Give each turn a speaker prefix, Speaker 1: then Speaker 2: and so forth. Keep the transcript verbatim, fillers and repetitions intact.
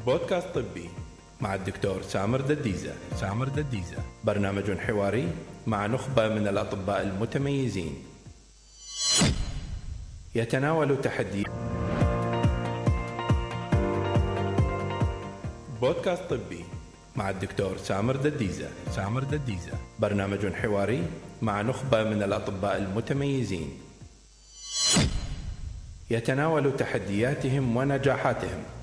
Speaker 1: بودكاست طبي مع الدكتور سامر دديزة. سامر دديزة برنامج حواري مع نخبة من الأطباء المتميزين يتناول تحدي. بودكاست طبي مع الدكتور سامر دديزة. سامر دديزة برنامج حواري مع نخبة من الأطباء المتميزين يتناول تحدياتهم ونجاحاتهم